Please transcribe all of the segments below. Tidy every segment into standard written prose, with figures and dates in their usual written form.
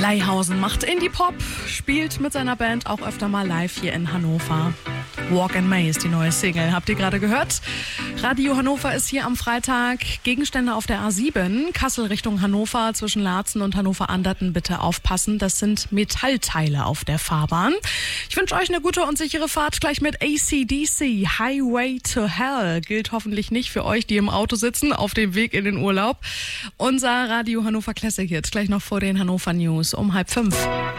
Leihhausen macht Indie-Pop, spielt mit seiner Band auch öfter mal live hier in Hannover. Walk in May ist die neue Single, habt ihr gerade gehört? Radio Hannover ist hier am Freitag. Gegenstände auf der A7, Kassel Richtung Hannover, zwischen Laatzen und Hannover-Anderten bitte aufpassen. Das sind Metallteile auf der Fahrbahn. Ich wünsche euch eine gute und sichere Fahrt gleich mit AC/DC. Highway to Hell gilt hoffentlich nicht für euch, die im Auto sitzen, auf dem Weg in den Urlaub. Unser Radio Hannover Classic jetzt gleich noch vor den Hannover News um 4:30.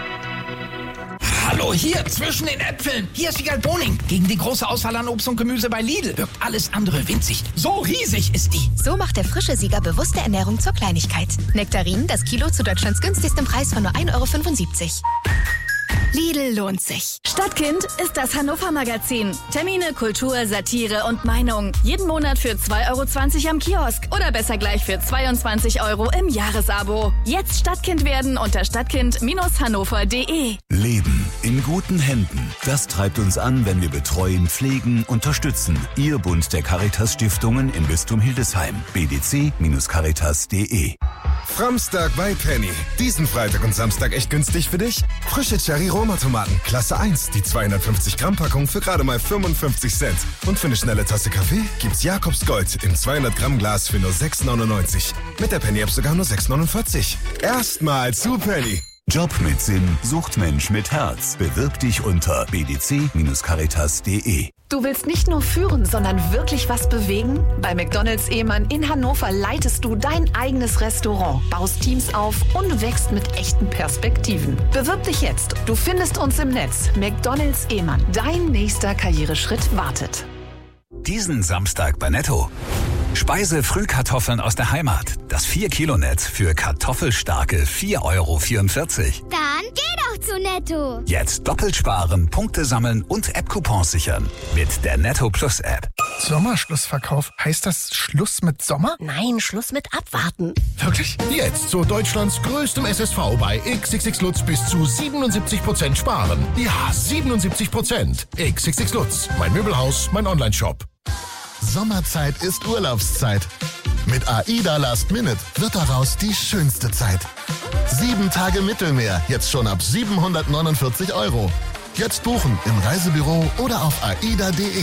Hallo, hier zwischen den Äpfeln. Hier ist Wiegald Boning. Gegen die große Auswahl an Obst und Gemüse bei Lidl wirkt alles andere winzig. So riesig ist die. So macht der frische Sieger bewusste Ernährung zur Kleinigkeit. Nektarinen, das Kilo zu Deutschlands günstigstem Preis von nur 1,75 €. Lidl lohnt sich. Stadtkind ist das Hannover-Magazin. Termine, Kultur, Satire und Meinung. Jeden Monat für 2,20 € am Kiosk. Oder besser gleich für 22 € im Jahresabo. Jetzt Stadtkind werden unter stadtkind-hannover.de. Leben in guten Händen. Das treibt uns an, wenn wir betreuen, pflegen, unterstützen. Ihr Bund der Caritas-Stiftungen im Bistum Hildesheim. bdc-caritas.de. Framstag bei Penny. Diesen Freitag und Samstag echt günstig für dich? Frische Cherry-Roma-Tomaten, Klasse 1, die 250-Gramm-Packung für gerade mal 55 Cent. Und für eine schnelle Tasse Kaffee gibt's Jakobs Gold im 200-Gramm-Glas für nur 6,99. Mit der Penny-App sogar nur 6,49. Erstmal zu Penny. Job mit Sinn sucht Mensch mit Herz. Bewirb dich unter bdc-caritas.de. Du willst nicht nur führen, sondern wirklich was bewegen? Bei McDonald's Ehmann in Hannover leitest du dein eigenes Restaurant, baust Teams auf und wächst mit echten Perspektiven. Bewirb dich jetzt. Du findest uns im Netz. McDonald's Ehmann. Dein nächster Karriereschritt wartet. Diesen Samstag bei Netto. Speise-Frühkartoffeln aus der Heimat. Das 4-Kilo-Netz für kartoffelstarke 4,44 €. Dann geh doch zu Netto. Jetzt doppelt sparen, Punkte sammeln und App-Coupons sichern. Mit der Netto Plus App. Sommerschlussverkauf. Heißt das Schluss mit Sommer? Nein, Schluss mit Abwarten. Wirklich? Jetzt zu Deutschlands größtem SSV bei XXX Lutz bis zu 77% sparen. Ja, 77%. XXX Lutz. Mein Möbelhaus, mein Onlineshop. Sommerzeit ist Urlaubszeit. Mit AIDA Last Minute wird daraus die schönste Zeit. 7 Tage Mittelmeer, jetzt schon ab 749 €. Jetzt buchen im Reisebüro oder auf aida.de.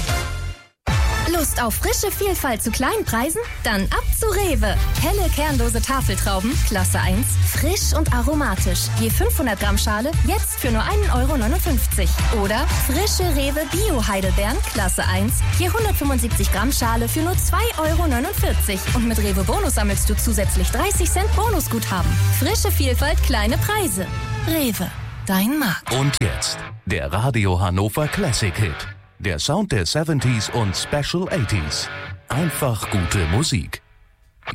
Lust auf frische Vielfalt zu kleinen Preisen? Dann ab zu Rewe. Helle kernlose Tafeltrauben, Klasse 1, frisch und aromatisch. Je 500 Gramm Schale, jetzt für nur 1,59 €. Oder frische Rewe Bio-Heidelbeeren, Klasse 1, je 175 Gramm Schale für nur 2,49 €. Und mit Rewe Bonus sammelst du zusätzlich 30 Cent Bonusguthaben. Frische Vielfalt, kleine Preise. Rewe, dein Markt. Und jetzt der Radio Hannover Classic Hit. Der Sound der 70s und Special 80s. Einfach gute Musik.